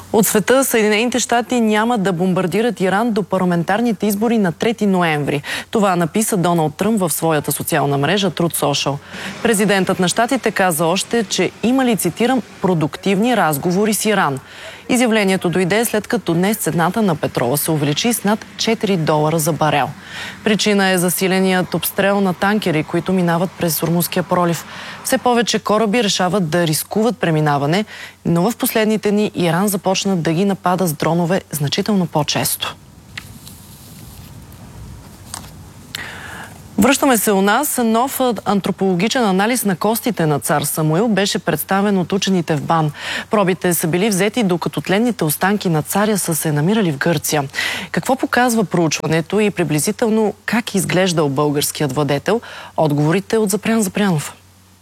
От света Съединените щати няма да бомбардират Иран до парламентарните избори на 3 ноември. Това написа Доналд Тръмп в своята социална мрежа Truth Social. Президентът на щатите каза още, че имали, цитирам, продуктивни разговори с Иран. Изявлението дойде след като днес цената на петрола се увеличи с над $4 за барел. Причина е засиленият обстрел на танкери, които минават през Ормузския пролив. Все повече кораби решават да рискуват преминаване, но в последните дни Иран започна да ги напада с дронове значително по-често. Връщаме се у нас. Нов антропологичен анализ на костите на цар Самуил беше представен от учените в БАН. Пробите са били взети, докато тленните останки на царя са се намирали в Гърция. Какво показва проучването и приблизително как изглеждал българският владетел? Отговорите от Запрян Запрянов.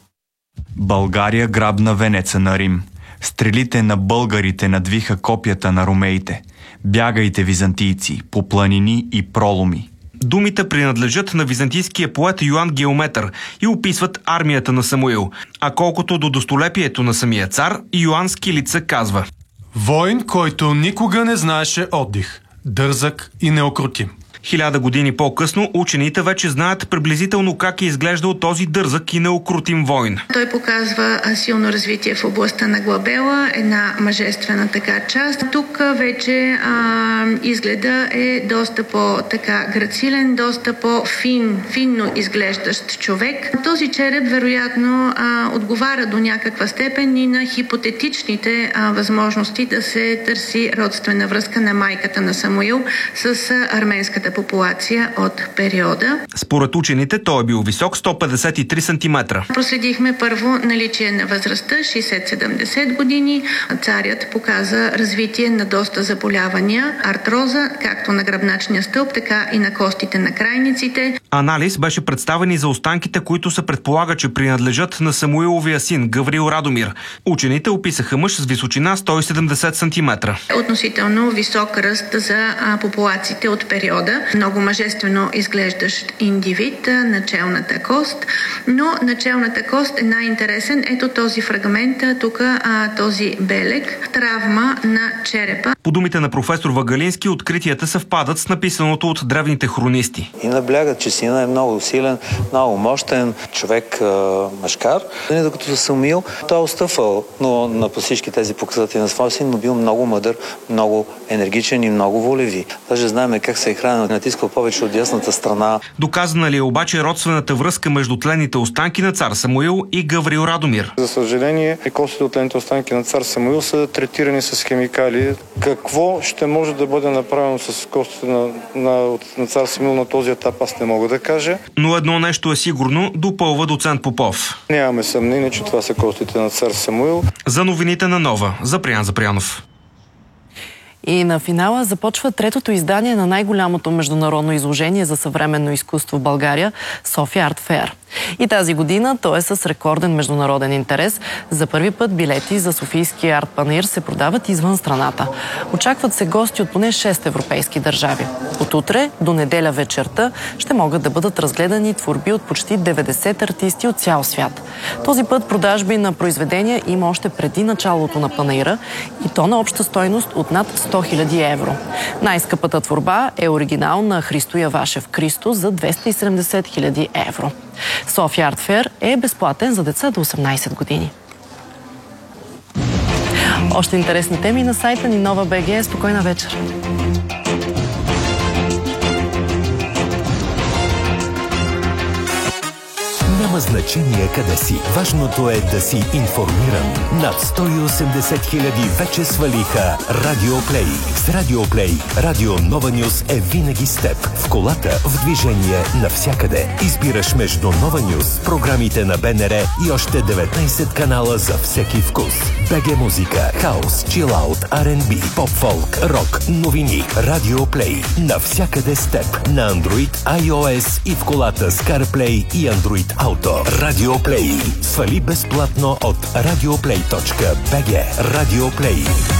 България грабна венеца на Рим. Стрелите на българите надвиха копията на ромеите. Бягайте, византийци, по планини и проломи. Думите принадлежат на византийския поет Йоан Геометър и описват армията на Самуил. А колкото до достолепието на самия цар, Йоан Скилица казва: Войн, който никога не знаеше отдих, дързък и неукротим. 1000 години по-късно учените вече знаят приблизително как е изглеждал този дързък и неукротим войн. Той показва силно развитие в областта на глабела, една мъжествена така част. Тук вече изгледа е доста по-така грацилен, доста по-финно изглеждащ човек. Този череп вероятно отговаря до някаква степен и на хипотетичните възможности да се търси родствена връзка на майката на Самуил с арменската популация от периода. Според учените той е бил висок 153 см. Проследихме първо наличие на възрастта 60-70 години. Царят показа развитие на доста заболявания, артроза, както на гръбначния стълб, така и на костите на крайниците. Анализ беше представен и за останките, които се предполага, че принадлежат на Самуиловия син Гаврил Радомир. Учените описаха мъж с височина 170 см. Относително висок ръст за популациите от периода. Много мъжествено изглеждащ индивид, началната кост, но началната кост е най-интересен. Ето този фрагмент, тук този белег, травма на черепа. По думите на професор Вагалински, откритията съвпадат с написаното от древните хронисти. И наблягат, че сина е много силен, много мощен човек, мъжкар. Докато за Самуил, той е отстъпвал, но на всички тези показатели на своя син, но бил много мъдър, много енергичен и много волеви. Даже знаем как се е хранил, натискал повече от дясната страна. Доказана ли е обаче родствената връзка между тленните останки на цар Самуил и Гаврил Радомир? За съжаление, костите от тленните останки на цар Самуил са третирани с химикали. Какво ще може да бъде направено с костите на цар Самуил на този етап, аз не мога да кажа. Но едно нещо е сигурно, допълва доцент Попов. Нямаме съмнение, че това са костите на цар Самуил. За новините на Нова, Запрян Запрянов. И на финала започва третото издание на най-голямото международно изложение за съвременно изкуство в България – София Арт Феър. И тази година то е с рекорден международен интерес. За първи път билети за Софийския арт панаир се продават извън страната. Очакват се гости от поне 6 европейски държави. От утре до неделя вечерта ще могат да бъдат разгледани творби от почти 90 артисти от цял свят. Този път продажби на произведения има още преди началото на панаира и то на обща стойност от над 100 000 евро. Най-скъпата творба е оригинал на Христо Явашев Кристо за 270 000 евро. София Арт Феър е безплатен за деца до 18 години. Още интересни теми на сайта ни Nova.bg. Спокойна вечер! Няма значение къде си. Важното е да си информиран. Над 180 000 вече свалиха Радиоплей. С Радиоплей Радио Нова Нюс е винаги с теб. В колата, в движение, навсякъде. Избираш между Нова Нюс, програмите на БНР и още 19 канала за всеки вкус. БГ музика, хаус, чилаут, R&B, поп-фолк, рок, новини. Радиоплей. Навсякъде с теб. На Android, iOS и в колата с CarPlay и Android Auto. Радиоплей. Свали безплатно от radioplay.bg. Радиоплей.